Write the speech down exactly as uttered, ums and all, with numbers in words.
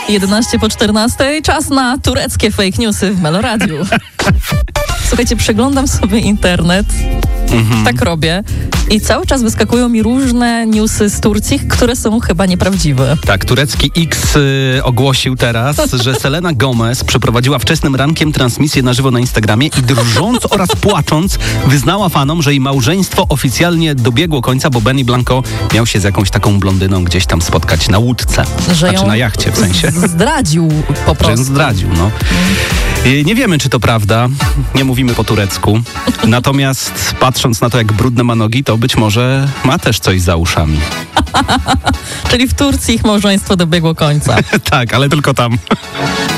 jedenaście po czternastej. Czas na tureckie fake newsy w Meloradiu. Słuchajcie, przeglądam sobie internet, mhm. tak robię, i cały czas wyskakują mi różne newsy z Turcji, które są chyba nieprawdziwe. Tak, turecki X y, ogłosił teraz, że Selena Gomez przeprowadziła wczesnym rankiem transmisję na żywo na Instagramie i drżąc oraz płacząc wyznała fanom, że jej małżeństwo oficjalnie dobiegło końca, bo Benny Blanco miał się z jakąś taką blondyną gdzieś tam spotkać na łódce. Że znaczy ją na jachcie w sensie. Zdradził po prostu. Że ją zdradził, no. Nie wiemy, czy to prawda. Nie mówimy po turecku. Natomiast patrząc na to, jak brudne ma nogi, to być może ma też coś za uszami. Czyli w Turcji ich małżeństwo dobiegło końca. Tak, ale tylko tam.